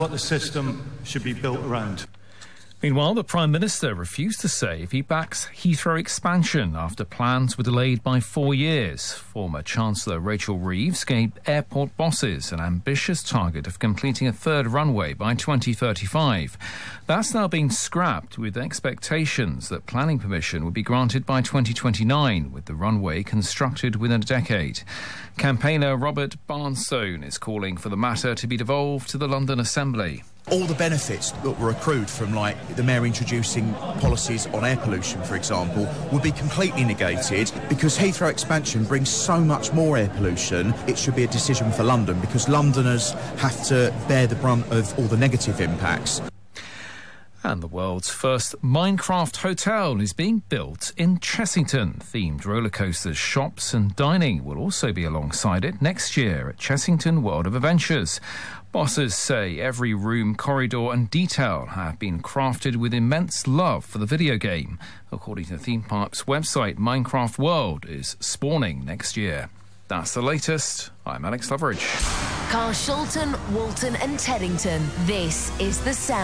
what the system should be built around. Meanwhile, the Prime Minister refused to say if he backs Heathrow expansion after plans were delayed by 4 years. Former Chancellor Rachel Reeves gave airport bosses an ambitious target of completing a third runway by 2035. That's now been scrapped, with expectations that planning permission would be granted by 2029, with the runway constructed within a decade. Campaigner Robert Barnstone is calling for the matter to be devolved to the London Assembly. All the benefits that were accrued from, like, the Mayor introducing policies on air pollution, for example, would be completely negated because Heathrow expansion brings so much more air pollution. It should be a decision for London because Londoners have to bear the brunt of all the negative impacts. And the world's first Minecraft hotel is being built in Chessington. Themed roller coasters, shops and dining will also be alongside it next year at Chessington World of Adventures. Bosses say every room, corridor and detail have been crafted with immense love for the video game. According to the theme park's website, Minecraft World is spawning next year. That's the latest. I'm Alex Loveridge. Carshalton, Walton and Teddington. This is The Sound.